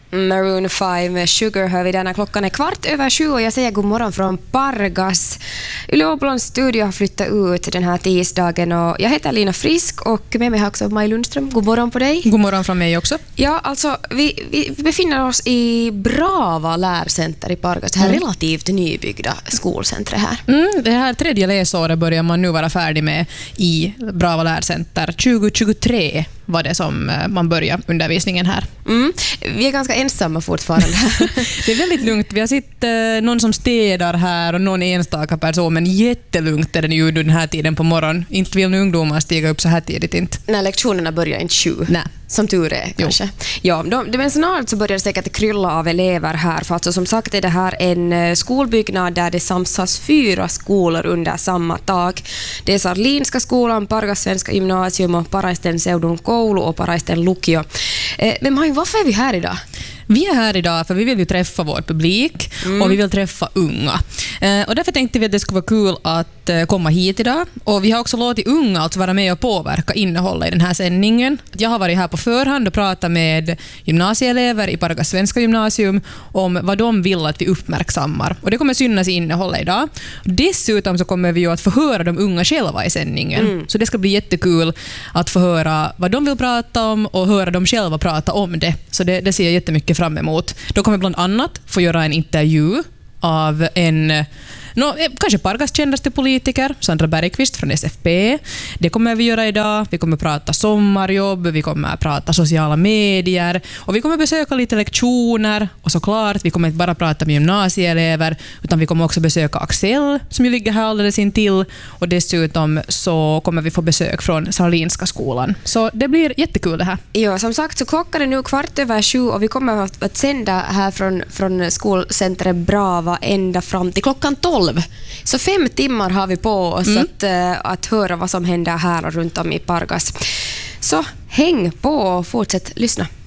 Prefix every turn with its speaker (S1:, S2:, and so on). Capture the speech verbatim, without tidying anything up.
S1: Maroon fem med Sugar hör vi denna. Klockan är kvart över sju och jag säger god morgon från Pargas. Yle Åblons studio har flyttat ut den här tisdagen och jag heter Lina Frisk och med mig har också Maj Lundström. God morgon på dig.
S2: God morgon från mig också.
S1: Ja, alltså vi, vi befinner oss i Brava lärcenter i Pargas, det här mm. relativt nybyggda skolcentret här.
S2: Mm, det här tredje läsåret börjar man nu vara färdig med i Brava lärcenter. tjugo tjugotre var det som man börjar undervisningen här.
S1: Mm. Vi är ganska ensamma fortfarande.
S2: Det är väldigt lugnt. Vi har sett eh, någon som städar här och någon enstaka person, men jättelugnt är det ju den här tiden på morgonen. Inte vill nu ungdomar stiga upp så här tidigt inte.
S1: När lektionerna börjar inte sju.
S2: Nej.
S1: Som tur är, kanske. Ja, de, men snart så börjar det säkert krylla av elever här. För alltså, som sagt är det här en skolbyggnad där det samsas fyra skolor under samma tak. Det är Sarlinska skolan, Pargas svenska gymnasium och Paraisten seudun koulu och Paraisten lukio. Eh, men Maj, varför är vi här idag?
S2: Vi är här idag för vi vill ju träffa vår publik mm. och vi vill träffa unga. Eh, och därför tänkte vi att det skulle vara kul att eh, komma hit idag. Och vi har också låtit unga alltså vara med och påverka innehållet i den här sändningen. Jag har varit här på förhand och pratat med gymnasieelever i Pargas svenska gymnasium om vad de vill att vi uppmärksammar. Och det kommer synas i innehållet idag. Dessutom så kommer vi ju att få höra de unga själva i sändningen. Mm. Så det ska bli jättekul att få höra vad de vill prata om och höra dem själva prata om det. Så det, det ser jag jättemycket fram emot. Då kommer bland annat få göra en intervju av en no, kanske Pargas kändaste politiker, Sandra Bergqvist från S F P. Det kommer vi göra idag. Vi kommer prata sommarjobb, vi kommer prata sociala medier och vi kommer besöka lite lektioner och såklart, vi kommer inte bara prata med gymnasieelever utan vi kommer också besöka Axel som ju ligger här alldeles intill och dessutom så kommer vi få besök från Sarlinska skolan. Så det blir jättekul det här.
S1: Ja, som sagt så klockan är nu kvart över sju och vi kommer att, att sända här från, från skolcentret Brava ända fram till klockan tolv. Så fem timmar har vi på oss mm. att, uh, att höra vad som händer här och runt om i Pargas. Så häng på och fortsätt lyssna.